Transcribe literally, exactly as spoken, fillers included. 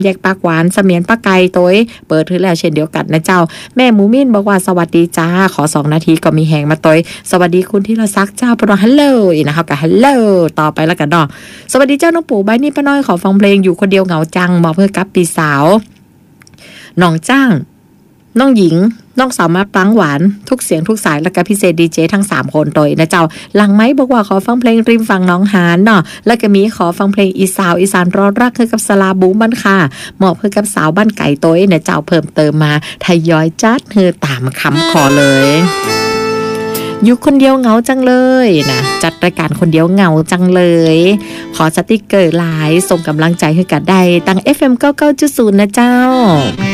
แยกปากหวานเสมียนปากไก่ตัวเปิดถือแล้วเช่นเดียวกันนะเจ้าแม่หมูมินบอกว่าสวัสดีจ้าขอสองนาทีก็มีแหงมาตัวสวัสดีคุณที่เราซักเจ้าปนฮัลโหลนะครับกับฮัลโหลต่อไปแล้วกันเนาะสวัสดีเจ้าน้องปู่ใบนี่ป้าน้อยขอฟังเพลงอยู่คนเดียวเหงาจังบอกเพื่อกับปีสาวน้องจ้างน้องหญิงน้องสาวมาปลังหวานทุกเสียงทุกสายแล้วก็พิเศษดีเจทั้งสามคนตัวนะเจ้าหลังไม้บอกว่าขอฟังเพลงริมฝั่งน้องหานเนาะแล้วก็มีขอฟังเพลงอีสาวอีสานรอรักคือกับสลาบูบ้านค่ะเหมาะเพื่อกับสาวบ้านไก่ตัวนะเจ้าเพิ่มเติมมาทยอยจัดเธอตามคำขอเลยอยู่คนเดียวเหงาจังเลยนะจัดรายการคนเดียวเหงาจังเลยขอสติกเกอร์ไลน์ส่งกำลังใจให้กันได้ตั้ง เอฟ เอ็ม เก้าสิบเก้าจุดศูนย์ นะเจ้า